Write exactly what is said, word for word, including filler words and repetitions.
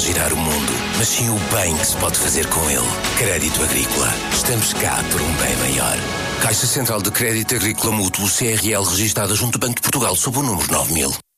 girar o mundo, mas sim o bem que se pode fazer com ele. Crédito Agrícola. Estamos cá por um bem maior. Caixa Central de Crédito Agrícola Mútuo C R L registada junto ao Banco de Portugal sob o número nove mil.